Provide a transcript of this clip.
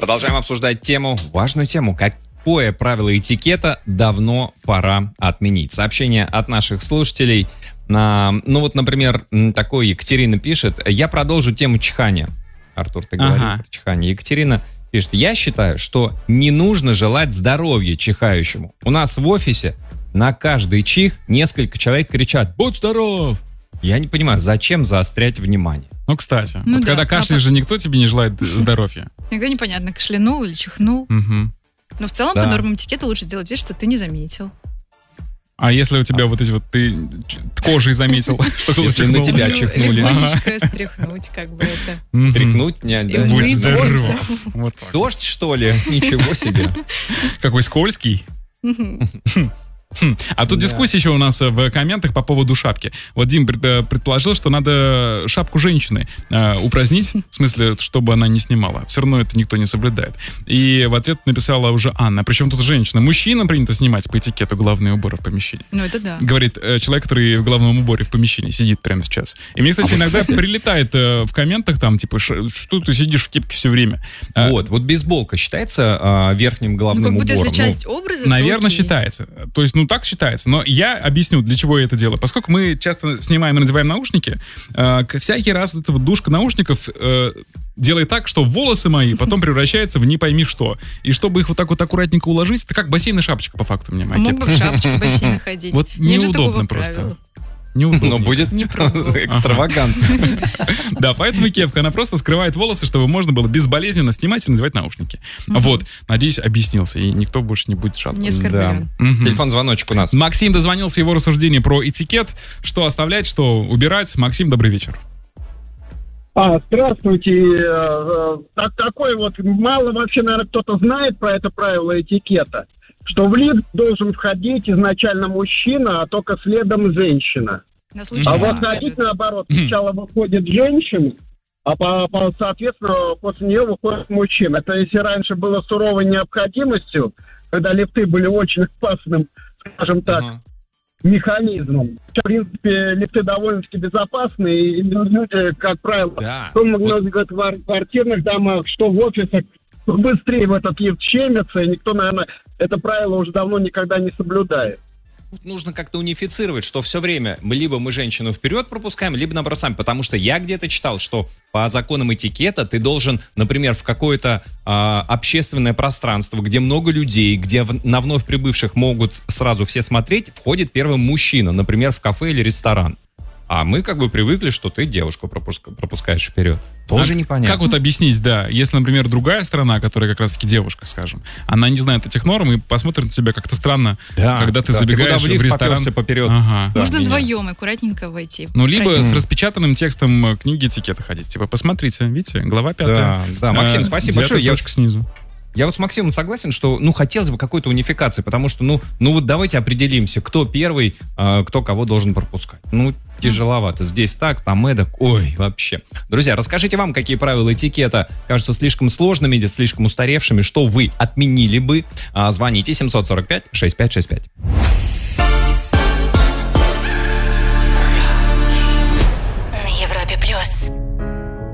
Продолжаем обсуждать важную тему. Какое правило этикета давно пора отменить? Сообщение от наших слушателей. Например, такое Екатерина пишет. Я продолжу тему чихания. Артур, ты говорил про чихание. Екатерина пишет. Я считаю, что не нужно желать здоровья чихающему. У нас в офисе на каждый чих несколько человек кричат «Будь здоров!». Я не понимаю, зачем заострять внимание? Ну, кстати, когда кашляешь же, никто тебе не желает здоровья. Иногда непонятно, кашлянул или чихнул. Но в целом по нормам этикета лучше сделать вид, что ты не заметил. А если у тебя ты кожей заметил, что ты если на тебя чихнули. Легонечко стряхнуть, как бы это. Стряхнуть? Не, да. Будь здоров. Дождь, что ли? Ничего себе. Какой скользкий. А тут дискуссия еще у нас в комментах по поводу шапки. Вот Дим предположил, что надо шапку женщины упразднить, в смысле, чтобы она не снимала. Все равно это никто не соблюдает. И в ответ написала уже Анна. Причем тут женщина. Мужчинам принято снимать по этикету головные уборы в помещении. Ну, это да. Говорит человек, который в головном уборе в помещении сидит прямо сейчас. И мне, кстати, иногда прилетает в комментах там, типа, что ты сидишь в кепке все время. Вот бейсболка считается верхним головным убором? Если часть образа, наверное, считается. То есть, так считается. Но я объясню, для чего я это делаю. Поскольку мы часто снимаем и надеваем наушники, всякий раз эта душка наушников делает так, что волосы мои потом превращаются в не пойми что. И чтобы их вот так вот аккуратнентно уложить, это как бассейн и шапочка, по факту, мне макет. Мог бы в шапочке бассейна ходить. Вот неудобно просто. Но будет экстравагантно. Да, поэтому кепка, она просто скрывает волосы, чтобы можно было безболезненно снимать и надевать наушники. Вот, надеюсь, объяснился, и никто больше не будет жаловаться. Не скорблен. Телефон-звоночек у нас. Максим дозвонился, его рассуждение про этикет, что оставлять, что убирать. Максим, добрый вечер. Здравствуйте. Такой вот, мало вообще, наверное, кто-то знает про это правило этикета, что в лифт должен входить изначально мужчина, а только следом женщина. А выходить наоборот. Сначала выходит женщина, а соответственно после нее выходит мужчина. Это если раньше было суровой необходимостью, когда лифты были очень опасным, скажем так, механизмом. В принципе, лифты довольно-таки безопасны, и люди, как правило, что в квартирных домах, что в офисах, быстрее в этот лифт щемится, и никто, наверное, это правило уже давно никогда не соблюдает. Тут нужно как-то унифицировать, что все время либо мы женщину вперед пропускаем, либо наоборот сами. Потому что я где-то читал, что по законам этикета ты должен, например, в какое-то общественное пространство, где много людей, где на вновь прибывших могут сразу все смотреть, входит первым мужчина, например, в кафе или ресторан. А мы как бы привыкли, что ты девушку пропускаешь вперед. Тоже непонятно. Как вот объяснить, если, например, другая страна, которая как раз-таки девушка, скажем, она не знает этих норм и посмотрит на тебя как-то странно, когда ты забегаешь в ресторан. Поперед. Можно вдвоем аккуратненько войти. Либо с распечатанным текстом книги этикета ходить. Типа, посмотрите, видите, глава 5. Да, Максим, спасибо большое. Строчка снизу. Я вот с Максимом согласен, что, хотелось бы какой-то унификации, потому что, вот давайте определимся, кто первый, кто кого должен пропускать. Тяжеловато. Здесь так, там эдак. Ой, вообще. Друзья, расскажите вам, какие правила этикета кажутся слишком сложными или слишком устаревшими, что вы отменили бы. Звоните 745-6565.